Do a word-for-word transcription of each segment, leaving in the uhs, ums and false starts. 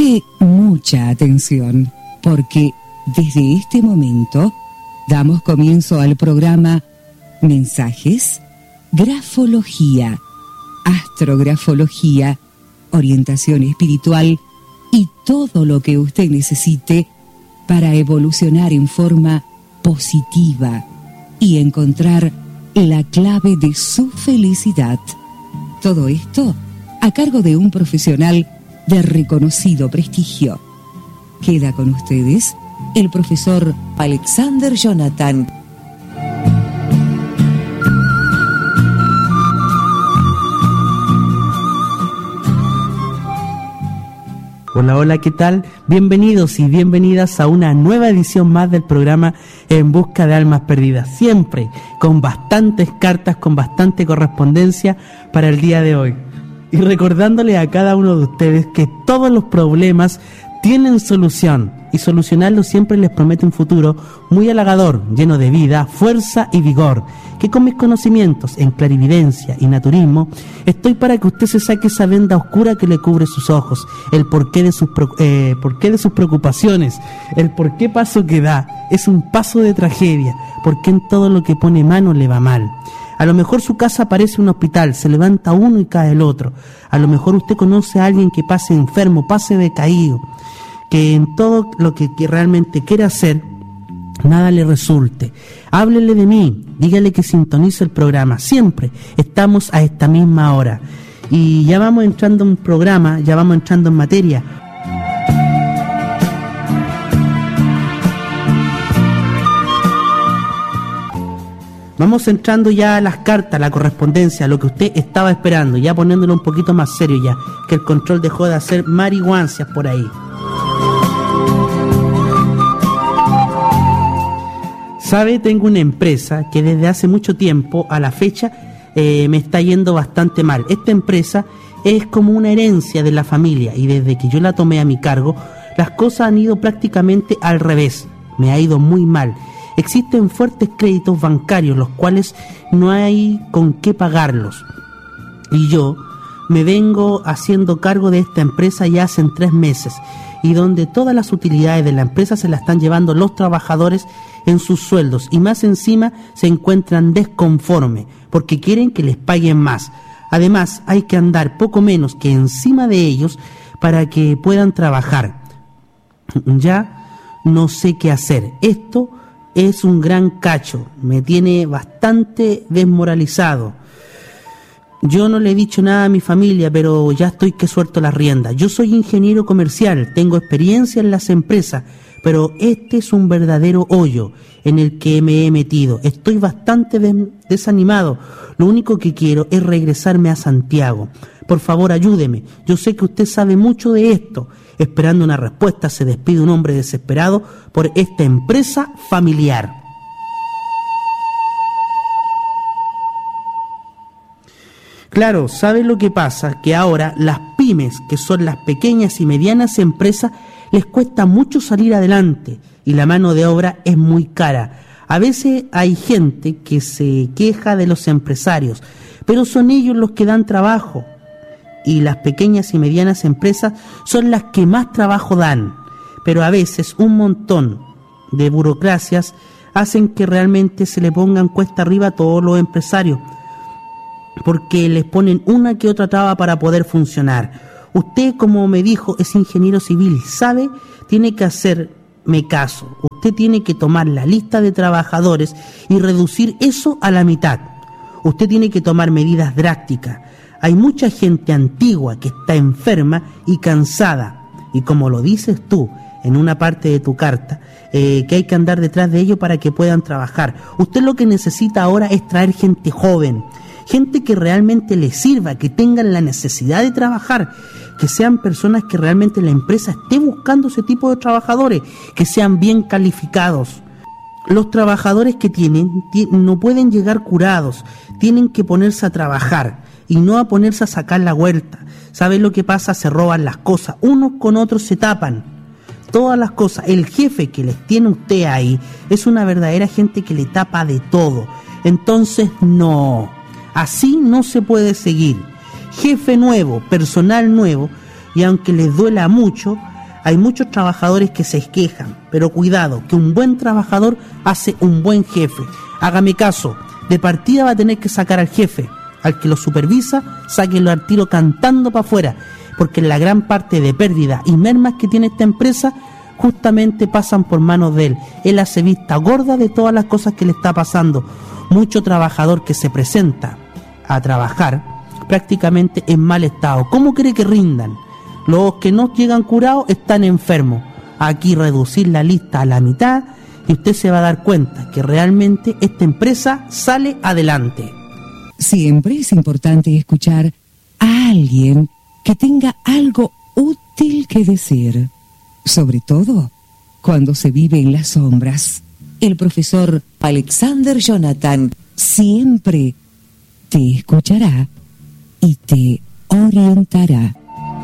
Preste mucha atención, porque desde este momento damos comienzo al programa Mensajes, Grafología, Astrografología, Orientación Espiritual y todo lo que usted necesite para evolucionar en forma positiva y encontrar la clave de su felicidad. Todo esto a cargo de un profesional de reconocido prestigio. Queda con ustedes el profesor Alexander Jonathan. Hola, hola, ¿qué tal? Bienvenidos y bienvenidas a una nueva edición más del programa En Busca de Almas Perdidas. Siempre con bastantes cartas, con bastante correspondencia para el día de hoy. Y recordándole a cada uno de ustedes que todos los problemas tienen solución. Y solucionarlos siempre les promete un futuro muy halagador, lleno de vida, fuerza y vigor. Que con mis conocimientos en clarividencia y naturismo, estoy para que usted se saque esa venda oscura que le cubre sus ojos, el porqué de sus, eh, porqué de sus preocupaciones, el porqué paso que da, es un paso de tragedia, porque en todo lo que pone mano le va mal. A lo mejor su casa parece un hospital, se levanta uno y cae el otro. A lo mejor usted conoce a alguien que pase enfermo, pase decaído, que en todo lo que, que realmente quiere hacer, nada le resulte. Háblele de mí, dígale que sintonice el programa. Siempre estamos a esta misma hora. Y ya vamos entrando en un programa, ya vamos entrando en materia. Vamos entrando ya a las cartas, la correspondencia, lo que usted estaba esperando, ya poniéndolo un poquito más serio ya, que el control dejó de hacer marihuancias por ahí. Sabe, tengo una empresa que desde hace mucho tiempo a la fecha eh, me está yendo bastante mal. Esta empresa es como una herencia de la familia y desde que yo la tomé a mi cargo, las cosas han ido prácticamente al revés. Me ha ido muy mal. Existen fuertes créditos bancarios, los cuales no hay con qué pagarlos. Y yo me vengo haciendo cargo de esta empresa ya hace tres meses, y donde todas las utilidades de la empresa se las están llevando los trabajadores en sus sueldos, y más encima se encuentran desconformes, porque quieren que les paguen más. Además, hay que andar poco menos que encima de ellos para que puedan trabajar. Ya no sé qué hacer. Esto es un gran cacho, me tiene bastante desmoralizado. Yo no le he dicho nada a mi familia, pero ya estoy que suelto las riendas. Yo soy ingeniero comercial, tengo experiencia en las empresas, pero este es un verdadero hoyo en el que me he metido. Estoy bastante des- desanimado. Lo único que quiero es regresarme a Santiago. Por favor, ayúdeme. Yo sé que usted sabe mucho de esto. Esperando una respuesta, se despide un hombre desesperado por esta empresa familiar. Claro, ¿sabe lo que pasa? Que ahora las pymes, que son las pequeñas y medianas empresas, les cuesta mucho salir adelante y la mano de obra es muy cara. A veces hay gente que se queja de los empresarios, pero son ellos los que dan trabajo. Y las pequeñas y medianas empresas son las que más trabajo dan, pero a veces un montón de burocracias hacen que realmente se le pongan cuesta arriba a todos los empresarios, porque les ponen una que otra traba para poder funcionar. Usted, como me dijo, es ingeniero civil, ¿sabe? Tiene que hacerme caso. Usted tiene que tomar la lista de trabajadores y reducir eso a la mitad. Usted tiene que tomar medidas drásticas. Hay mucha gente antigua que está enferma y cansada, y como lo dices tú en una parte de tu carta, eh, que hay que andar detrás de ellos para que puedan trabajar. Usted lo que necesita ahora es traer gente joven, gente que realmente le sirva, que tengan la necesidad de trabajar, que sean personas que realmente la empresa esté buscando ese tipo de trabajadores, que sean bien calificados. Los trabajadores que tienen no pueden llegar curados, tienen que ponerse a trabajar y no a ponerse a sacar la vuelta. ¿Saben lo que pasa? Se roban las cosas, unos con otros se tapan todas las cosas. El jefe que les tiene usted ahí es una verdadera gente que le tapa de todo. Entonces no, así no se puede seguir. Jefe nuevo, personal nuevo, y aunque les duela mucho, Hay muchos trabajadores que se quejan, pero cuidado, que un buen trabajador hace un buen jefe. Hágame caso, de partida va a tener que sacar al jefe, al que lo supervisa, sáquenlo al tiro cantando para afuera, porque la gran parte de pérdidas y mermas que tiene esta empresa justamente pasan por manos de él. Él hace vista gorda de todas las cosas que le está pasando. Mucho trabajador que se presenta a trabajar prácticamente en mal estado. ¿Cómo cree que rindan? Los que no llegan curados están enfermos. Aquí reducir la lista a la mitad y usted se va a dar cuenta que realmente esta empresa sale adelante. Siempre es importante escuchar a alguien que tenga algo útil que decir, sobre todo cuando se vive en las sombras. El profesor Alexander Jonathan siempre te escuchará y te orientará.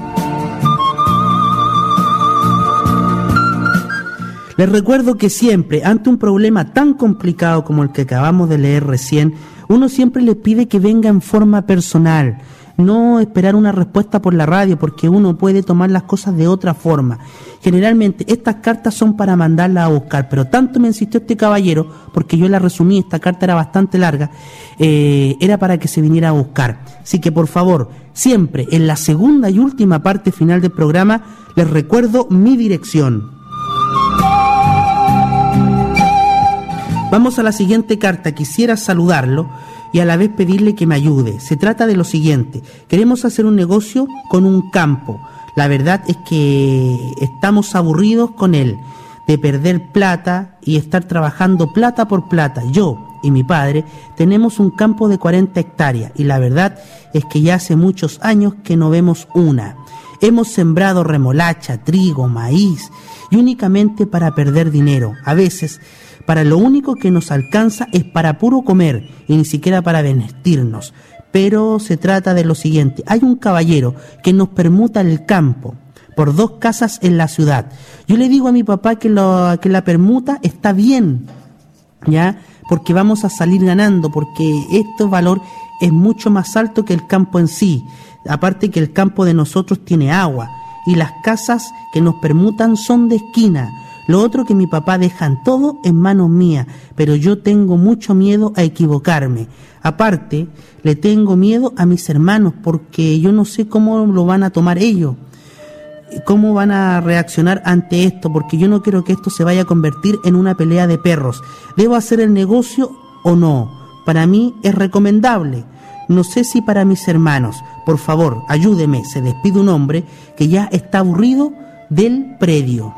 Les recuerdo que siempre, ante un problema tan complicado como el que acabamos de leer recién, uno siempre le pide que venga en forma personal, no esperar una respuesta por la radio, porque uno puede tomar las cosas de otra forma. Generalmente estas cartas son para mandarlas a buscar, pero tanto me insistió este caballero, porque yo la resumí, esta carta era bastante larga, eh, era para que se viniera a buscar. Así que por favor, siempre en la segunda y última parte final del programa, les recuerdo mi dirección. Vamos a la siguiente carta. Quisiera saludarlo y a la vez pedirle que me ayude. Se trata de lo siguiente: queremos hacer un negocio con un campo. La verdad es que estamos aburridos con él, de perder plata y estar trabajando plata por plata. Yo y mi padre tenemos un campo de cuarenta hectáreas y la verdad es que ya hace muchos años que no vemos una. Hemos sembrado remolacha, trigo, maíz y únicamente para perder dinero. A veces para lo único que nos alcanza es para puro comer y ni siquiera para vestirnos. Pero se trata de lo siguiente: hay un caballero que nos permuta el campo por dos casas en la ciudad. Yo le digo a mi papá que, lo, que la permuta está bien, ¿ya? Porque vamos a salir ganando, porque este valor es mucho más alto que el campo en sí. Aparte que el campo de nosotros tiene agua y las casas que nos permutan son de esquina. Lo otro que mi papá dejan todo en manos mías, pero yo tengo mucho miedo a equivocarme. Aparte, le tengo miedo a mis hermanos porque yo no sé cómo lo van a tomar ellos, cómo van a reaccionar ante esto, porque yo no quiero que esto se vaya a convertir en una pelea de perros. ¿Debo hacer el negocio o no? Para mí es recomendable. No sé si para mis hermanos. Por favor, ayúdeme. Se despide un hombre que ya está aburrido del predio.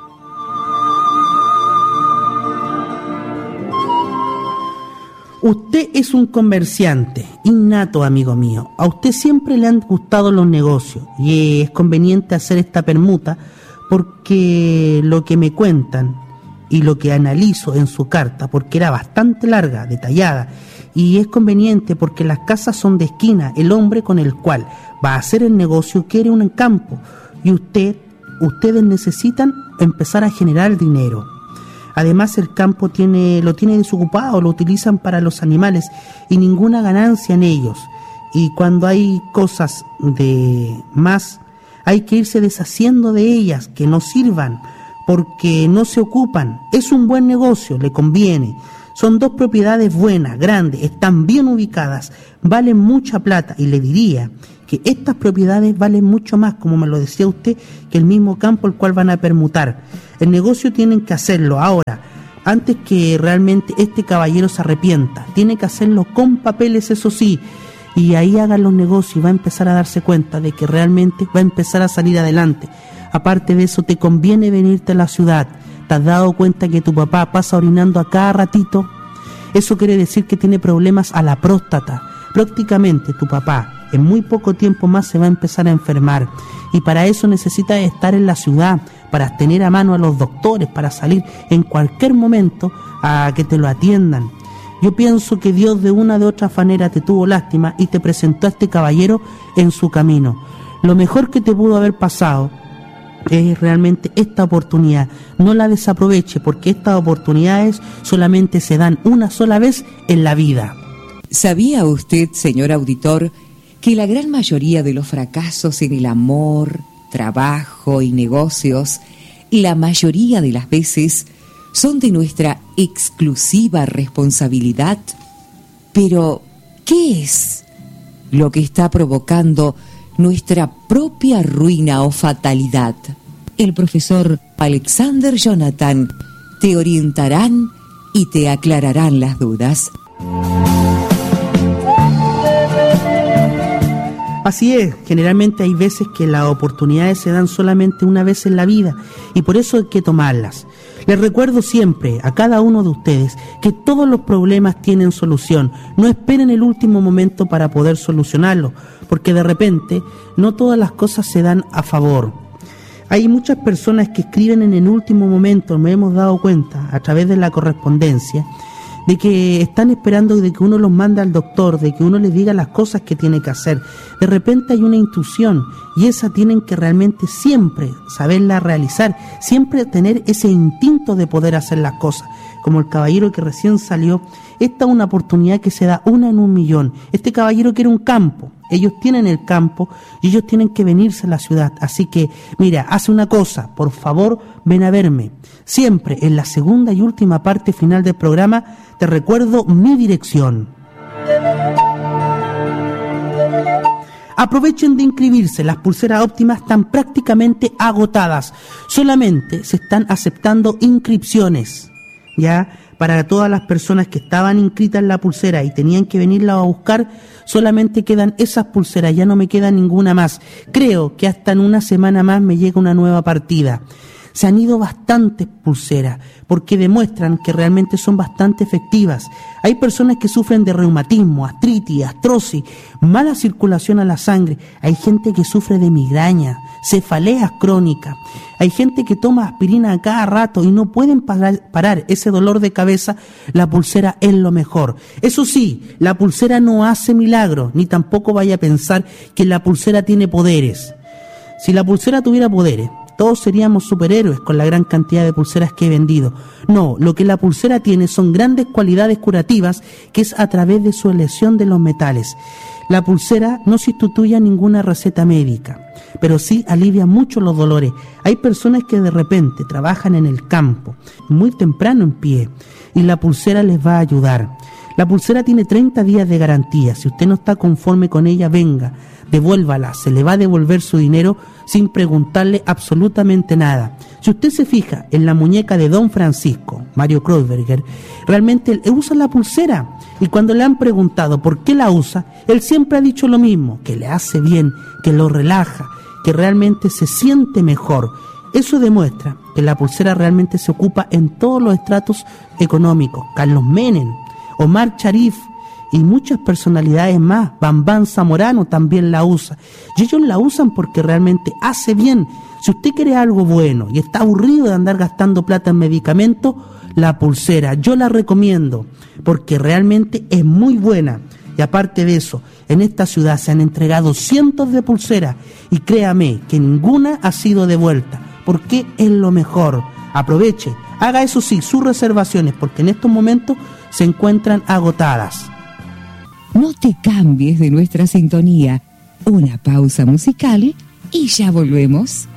Usted es un comerciante innato, amigo mío. A usted siempre le han gustado los negocios y es conveniente hacer esta permuta porque lo que me cuentan y lo que analizo en su carta, porque era bastante larga, detallada, y es conveniente porque las casas son de esquina. El hombre con el cual va a hacer el negocio quiere un campo y usted, ustedes necesitan empezar a generar dinero. Además el campo tiene, lo tiene desocupado, lo utilizan para los animales y ninguna ganancia en ellos. Y cuando hay cosas de más, hay que irse deshaciendo de ellas, que no sirvan, porque no se ocupan. Es un buen negocio, le conviene. Son dos propiedades buenas, grandes, están bien ubicadas, valen mucha plata y le diría que estas propiedades valen mucho más, como me lo decía usted, que el mismo campo el cual van a permutar. El negocio tienen que hacerlo ahora, antes que realmente este caballero se arrepienta. Tiene que hacerlo con papeles, eso sí, y ahí hagan los negocios y va a empezar a darse cuenta de que realmente va a empezar a salir adelante. Aparte de eso, te conviene venirte a la ciudad. ¿Te has dado cuenta que tu papá pasa orinando a cada ratito? Eso quiere decir que tiene problemas a la próstata. Prácticamente tu papá en muy poco tiempo más se va a empezar a enfermar y para eso necesita estar en la ciudad, para tener a mano a los doctores, para salir en cualquier momento a que te lo atiendan. Yo pienso que Dios de una de otra manera te tuvo lástima y te presentó a este caballero en su camino. Lo mejor que te pudo haber pasado es realmente esta oportunidad. No la desaproveche, porque estas oportunidades solamente se dan una sola vez en la vida. ¿Sabía usted, señor auditor, que la gran mayoría de los fracasos en el amor, trabajo y negocios, la mayoría de las veces son de nuestra exclusiva responsabilidad. Pero, ¿qué es lo que está provocando nuestra propia ruina o fatalidad? El profesor Alexander Jonathan te orientarán y te aclararán las dudas. Así es, generalmente hay veces que las oportunidades se dan solamente una vez en la vida y por eso hay que tomarlas. Les recuerdo siempre a cada uno de ustedes que todos los problemas tienen solución. No esperen el último momento para poder solucionarlo, porque de repente no todas las cosas se dan a favor. Hay muchas personas que escriben en el último momento, me hemos dado cuenta a través de la correspondencia, de que están esperando de que uno los mande al doctor, de que uno les diga las cosas que tiene que hacer. De repente hay una intuición y esa tienen que realmente siempre saberla realizar, siempre tener ese instinto de poder hacer las cosas. Como el caballero que recién salió, esta es una oportunidad que se da una en un millón. Este caballero quiere un campo, ellos tienen el campo y ellos tienen que venirse a la ciudad. Así que, mira, hace una cosa, por favor, ven a verme. Siempre en la segunda y última parte final del programa te recuerdo mi dirección. Aprovechen de inscribirse, las pulseras óptimas están prácticamente agotadas. Solamente se están aceptando inscripciones, ¿ya? Para todas las personas que estaban inscritas en la pulsera y tenían que venirla a buscar, solamente quedan esas pulseras, ya no me queda ninguna más. Creo que hasta en una semana más me llega una nueva partida. Se han ido bastantes pulseras porque demuestran que realmente son bastante efectivas. Hay personas que sufren de reumatismo, artritis, artrosis, mala circulación a la sangre. Hay gente que sufre de migraña, cefaleas crónicas. Hay gente que toma aspirina a cada rato y no pueden parar, parar ese dolor de cabeza. La pulsera es lo mejor. Eso sí, la pulsera no hace milagros, ni tampoco vaya a pensar que la pulsera tiene poderes. Si la pulsera tuviera poderes, todos seríamos superhéroes con la gran cantidad de pulseras que he vendido. No, lo que la pulsera tiene son grandes cualidades curativas, que es a través de su elección de los metales. La pulsera no sustituye a ninguna receta médica, pero sí alivia mucho los dolores. Hay personas que de repente trabajan en el campo, muy temprano en pie, y la pulsera les va a ayudar. La pulsera tiene treinta días de garantía. Si usted no está conforme con ella, venga, devuélvala, se le va a devolver su dinero sin preguntarle absolutamente nada. Si usted se fija en la muñeca de Don Francisco, Mario Kreuzberger, realmente él usa la pulsera y cuando le han preguntado por qué la usa, él siempre ha dicho lo mismo, que le hace bien, que lo relaja, que realmente se siente mejor. Eso demuestra que la pulsera realmente se ocupa en todos los estratos económicos. Carlos Menem, Omar Sharif y muchas personalidades más, Bambán Zamorano también la usa. Y ellos la usan porque realmente hace bien. Si usted quiere algo bueno y está aburrido de andar gastando plata en medicamentos, la pulsera, yo la recomiendo porque realmente es muy buena. Y aparte de eso, en esta ciudad se han entregado cientos de pulseras y créame que ninguna ha sido devuelta, porque es lo mejor. Aproveche, haga eso sí, sus reservaciones, porque en estos momentos se encuentran agotadas. No te cambies de nuestra sintonía. Una pausa musical y ya volvemos.